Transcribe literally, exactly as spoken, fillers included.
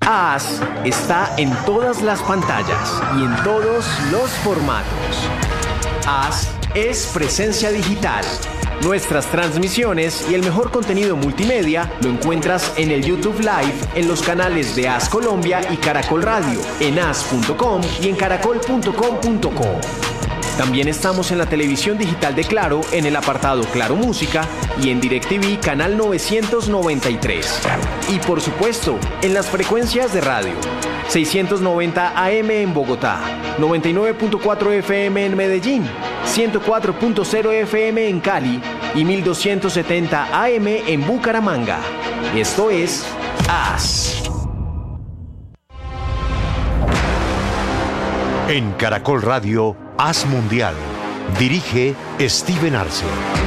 As está en todas las pantallas y en todos los formatos. As es presencia digital. Nuestras transmisiones y el mejor contenido multimedia lo encuentras en el YouTube Live, en los canales de As Colombia y Caracol Radio, en as punto com y en caracol punto com punto co. También estamos en la televisión digital de Claro, en el apartado Claro Música y en DirecTV canal novecientos noventa y tres. Y por supuesto, en las frecuencias de radio. seiscientos noventa A M en Bogotá, noventa y nueve punto cuatro F M en Medellín, ciento cuatro punto cero F M en Cali y mil doscientos setenta A M en Bucaramanga. Esto es As. En Caracol Radio, As Mundial. Dirige Steven Arce.